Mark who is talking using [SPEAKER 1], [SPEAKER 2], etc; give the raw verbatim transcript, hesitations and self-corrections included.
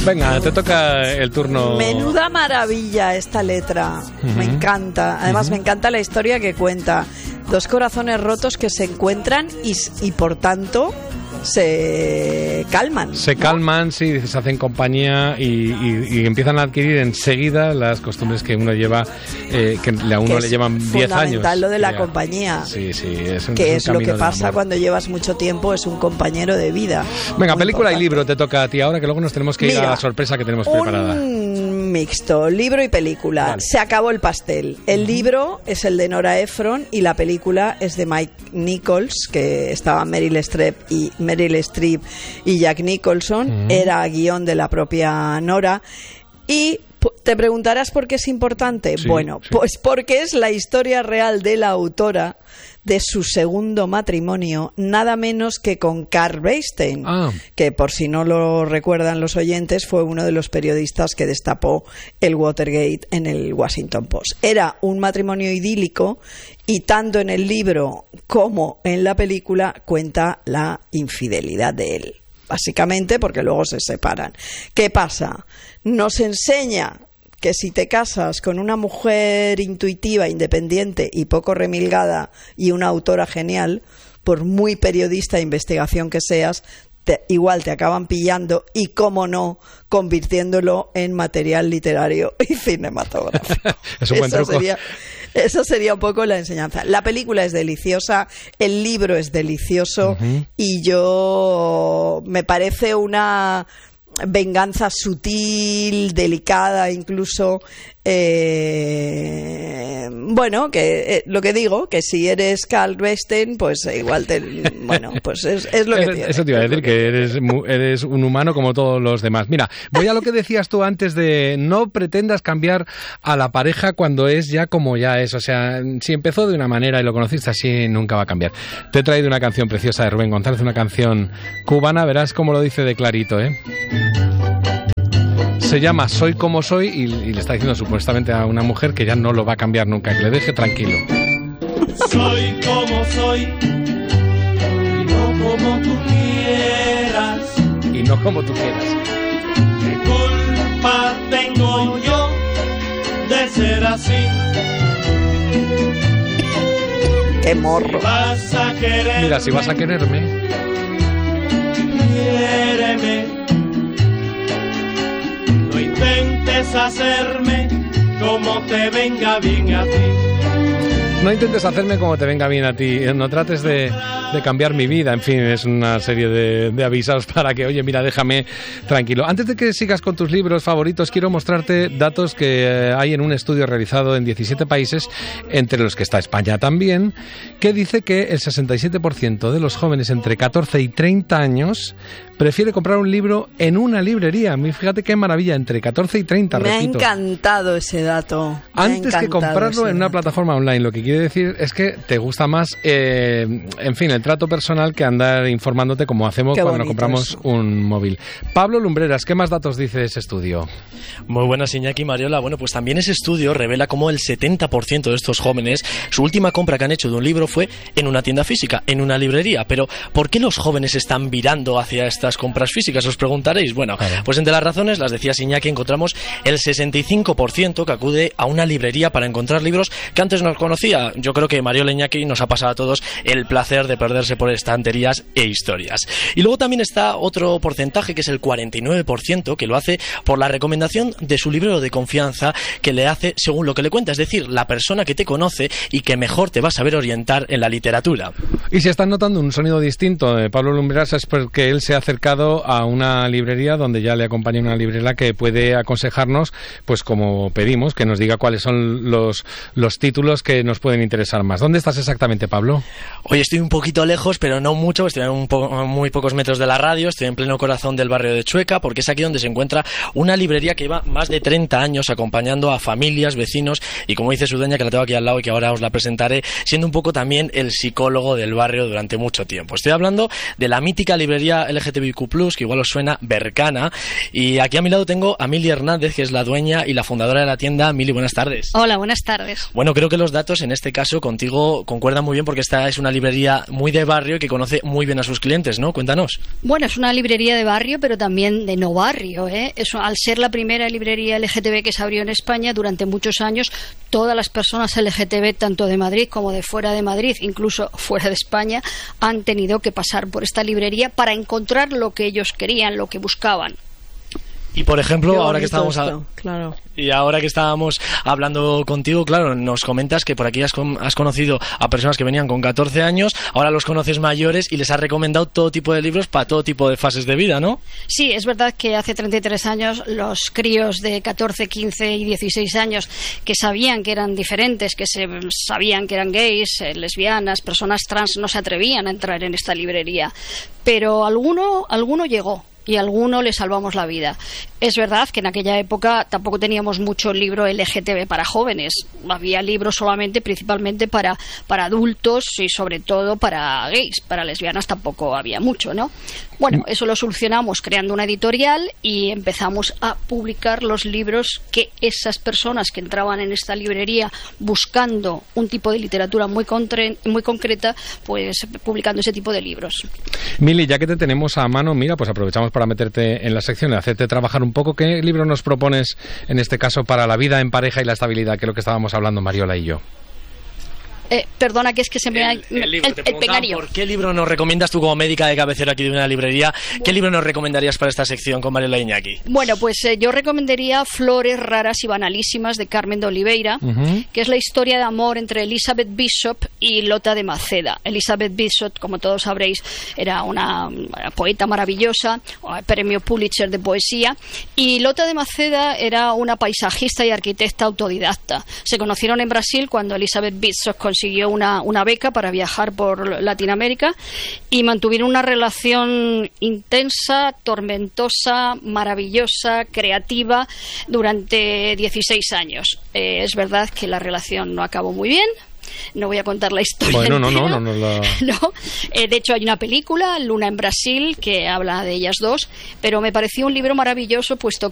[SPEAKER 1] Venga, te toca el turno.
[SPEAKER 2] Menuda maravilla esta letra. Uh-huh. Me encanta. Además, uh-huh. me encanta la historia que cuenta. Dos corazones rotos que se encuentran y, y por tanto se calman.
[SPEAKER 1] Se ¿no? calman, sí, se hacen compañía y, y, y empiezan a adquirir enseguida las costumbres que uno lleva, eh, que a uno que le llevan diez años. Es
[SPEAKER 2] fundamental lo de la
[SPEAKER 1] ya.
[SPEAKER 2] compañía.
[SPEAKER 1] Sí, sí. Es un,
[SPEAKER 2] que
[SPEAKER 1] es,
[SPEAKER 2] es lo que pasa cuando llevas mucho tiempo, es un compañero de vida.
[SPEAKER 1] Venga, película importante. Y libro te toca a ti ahora, que luego nos tenemos que Mira, ir a la sorpresa que tenemos preparada.
[SPEAKER 2] Un mixto, libro y película. Vale. Se acabó el pastel. El uh-huh. libro es el de Nora Ephron y la película es de Mike Nichols, que estaba Meryl Streep y Meryl Streep y Jack Nicholson, uh-huh. era guión de la propia Nora. Y te preguntarás por qué es importante. Sí, bueno, sí. pues porque es la historia real de la autora de su segundo matrimonio, nada menos que con Carl Bernstein, ah. que por si no lo recuerdan los oyentes, fue uno de los periodistas que destapó el Watergate en el Washington Post. Era un matrimonio idílico y tanto en el libro como en la película cuenta la infidelidad de él. Básicamente porque luego se separan. ¿Qué pasa? Nos enseña que si te casas con una mujer intuitiva, independiente y poco remilgada y una autora genial, por muy periodista de investigación que seas, te, igual te acaban pillando y, cómo no, convirtiéndolo en material literario y cinematográfico.
[SPEAKER 1] Es un buen
[SPEAKER 2] Eso
[SPEAKER 1] truco.
[SPEAKER 2] Sería, eso sería un poco la enseñanza. La película es deliciosa, el libro es delicioso uh-huh. y yo me parece una venganza sutil, delicada incluso, eh, bueno, que eh, lo que digo, que si eres Carl Bernstein, pues igual te, bueno, pues es, es lo que tiene.
[SPEAKER 1] Eso te iba a decir, que eres, eres un humano como todos los demás. Mira, voy a lo que decías tú antes de no pretendas cambiar a la pareja cuando es ya como ya es, o sea, si empezó de una manera y lo conociste así, nunca va a cambiar. Te he traído una canción preciosa de Rubén González, una canción cubana, verás cómo lo dice de clarito, ¿eh? Se llama Soy como soy y, y le está diciendo supuestamente a una mujer que ya no lo va a cambiar nunca, que le deje tranquilo.
[SPEAKER 3] Soy como soy y no como tú quieras.
[SPEAKER 1] Y no como tú quieras.
[SPEAKER 3] ¿Qué culpa tengo yo de ser así?
[SPEAKER 2] ¡Qué morro!
[SPEAKER 3] Si vas a quererme,
[SPEAKER 1] mira, si vas a quererme,
[SPEAKER 3] quiéreme. No intentes hacerme como te venga bien a ti.
[SPEAKER 1] No intentes hacerme como te venga bien a ti. No trates de, de cambiar mi vida. En fin, es una serie de, de avisos para que, oye, mira, déjame tranquilo. Antes de que sigas con tus libros favoritos, quiero mostrarte datos que hay en un estudio realizado en diecisiete países, entre los que está España también, que dice que el sesenta y siete por ciento de los jóvenes entre catorce y treinta años prefiere comprar un libro en una librería. Fíjate qué maravilla, entre catorce y treinta,
[SPEAKER 2] Me
[SPEAKER 1] repito.
[SPEAKER 2] ha encantado ese dato. Me
[SPEAKER 1] Antes que comprarlo en una plataforma online, lo que quiere decir es que te gusta más, eh, en fin, el trato personal que andar informándote como hacemos
[SPEAKER 2] qué
[SPEAKER 1] cuando compramos
[SPEAKER 2] eso.
[SPEAKER 1] un móvil. Pablo Lumbreras, ¿qué más datos dice ese estudio?
[SPEAKER 4] Muy buenas, Iñaki, Mariola. Bueno, pues también ese estudio revela cómo el setenta por ciento de estos jóvenes, su última compra que han hecho de un libro fue en una tienda física, en una librería. Pero, ¿por qué los jóvenes están virando hacia estas compras físicas? Os preguntaréis. Bueno, claro. Pues entre las razones, las decía Iñaki, encontramos el sesenta y cinco por ciento que acude a una librería para encontrar libros que antes no conocía. Yo creo que Mariola, Iñaki, nos ha pasado a todos el placer de perderse por estanterías e historias. Y luego también está otro porcentaje, que es el cuarenta y nueve por ciento, que lo hace por la recomendación de su librero de confianza, que le hace según lo que le cuenta, es decir, la persona que te conoce y que mejor te va a saber orientar en la literatura.
[SPEAKER 1] Y si están notando un sonido distinto de Pablo Lumbreras, es porque él se ha acercado a una librería donde ya le acompaña una librera que puede aconsejarnos, pues como pedimos, que nos diga cuáles son los, los títulos que nos pueden interesar más. ¿Dónde estás exactamente, Pablo?
[SPEAKER 4] Hoy estoy un poquito lejos, pero no mucho, estoy a un po- muy pocos metros de la radio, estoy en pleno corazón del barrio de Chueca, porque es aquí donde se encuentra una librería que lleva más de treinta años acompañando a familias, vecinos, y como dice su dueña, que la tengo aquí al lado y que ahora os la presentaré, siendo un poco también el psicólogo del barrio durante mucho tiempo. Estoy hablando de la mítica librería L G T B Q plus, que igual os suena, Bercana, y aquí a mi lado tengo a Mili Hernández, que es la dueña y la fundadora de la tienda. Mili, buenas tardes.
[SPEAKER 5] Hola, buenas tardes.
[SPEAKER 4] Bueno, creo que los datos en esta este caso contigo concuerda muy bien porque esta es una librería muy de barrio y que conoce muy bien a sus clientes, ¿no? Cuéntanos.
[SPEAKER 5] Bueno, es una librería de barrio, pero también de no barrio, ¿eh? Eso, al ser la primera librería L G T B que se abrió en España, durante muchos años, todas las personas L G T B, tanto de Madrid como de fuera de Madrid, incluso fuera de España, han tenido que pasar por esta librería para encontrar lo que ellos querían, lo que buscaban.
[SPEAKER 4] Y por ejemplo, ahora que estábamos a...
[SPEAKER 2] claro.
[SPEAKER 4] y ahora que estábamos hablando contigo, claro, nos comentas que por aquí has, con... has conocido a personas que venían con catorce años, ahora los conoces mayores y les has recomendado todo tipo de libros para todo tipo de fases de vida, ¿no?
[SPEAKER 5] Sí, es verdad que hace treinta y tres años los críos de catorce, quince y dieciséis años que sabían que eran diferentes, que se sabían que eran gays, eh, lesbianas, personas trans, no se atrevían a entrar en esta librería, pero alguno, alguno llegó. Y a alguno le salvamos la vida. Es verdad que en aquella época tampoco teníamos mucho libro L G T B para jóvenes. Había libros solamente, principalmente para, para adultos y sobre todo para gays. Para lesbianas tampoco había mucho, ¿no? Bueno, eso lo solucionamos creando una editorial y empezamos a publicar los libros que esas personas que entraban en esta librería buscando un tipo de literatura muy, contre, muy concreta, pues publicando ese tipo de libros.
[SPEAKER 1] Mili, ya que te tenemos a mano, mira, pues aprovechamos para meterte en la sección y hacerte trabajar un poco. ¿Qué libro nos propones en este caso para la vida en pareja y la estabilidad, que es lo que estábamos hablando Mariola y yo?
[SPEAKER 5] Eh, perdona, que es que se me ha...
[SPEAKER 4] El, el, libro,
[SPEAKER 5] el, el pegario.
[SPEAKER 4] ¿Por qué libro nos recomiendas tú como médica de cabecera aquí de una librería? ¿Qué libro nos recomendarías para esta sección con Mariola Iñaki?
[SPEAKER 5] Bueno, pues eh, yo recomendaría Flores raras y banalísimas de Carmen de Oliveira, uh-huh. que es la historia de amor entre Elizabeth Bishop y Lota de Maceda. Elizabeth Bishop, como todos sabréis, era una, una poeta maravillosa, premio Pulitzer de poesía, y Lota de Maceda era una paisajista y arquitecta autodidacta. Se conocieron en Brasil cuando Elizabeth Bishop consiguió una, una beca para viajar por Latinoamérica y mantuvieron una relación intensa, tormentosa, maravillosa, creativa durante dieciséis años. Eh, es verdad que la relación no acabó muy bien. No voy a contar la historia
[SPEAKER 1] bueno, no,
[SPEAKER 5] entera.
[SPEAKER 1] no, no, no, la...
[SPEAKER 5] no. Eh, de hecho hay una película, Luna en Brasil, que habla de ellas dos, pero me pareció un libro maravilloso puesto